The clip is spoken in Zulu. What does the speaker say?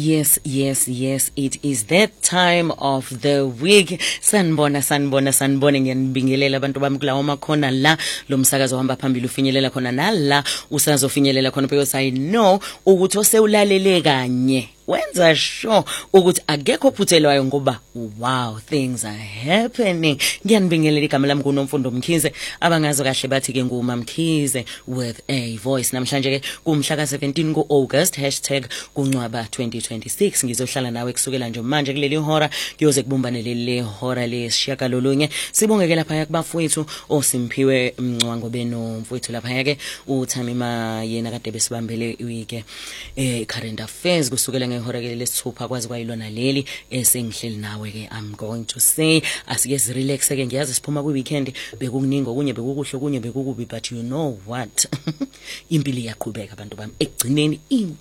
Yes, it is that time of the week. Sanibona ngiyanibingelela abantu bami kulawo makhona la lo msakazo ohamba phambili ufinyelela khona nala usazofinyelela khona because I know ukuthi osewulalele kanye wenza sure ukuthi akekho phuthelwayo ngoba wow, things are happening. Ngiyanibingelela igama lami kuNomfundo Mkhize, abangazo kahle bathi ke nguMamkhize with a voice. Namhlanje ke kumhla ka 17 ku-August #kuncwaba 2026 ngizohlala nawe kusukela nje manje kuleli hora kuyoze kubumbane leli hora lesishiyagalolunye. Sibongeke lapha kubafowethu oSimphiwe Mncwango benomfowethu lapha ke uThamima yena kade besibambele iwike current affairs kusukela ngehora ke lesithupha kwazi kwayilona leli esengihleli nawe ke. I'm going to say asike relax ke, ngiyazi siphuma kwi-weekend bekukuningi okunye bekukuhle okunye bekukubi, but you know what impilo iyaqhubeka abantu bami ekugcineni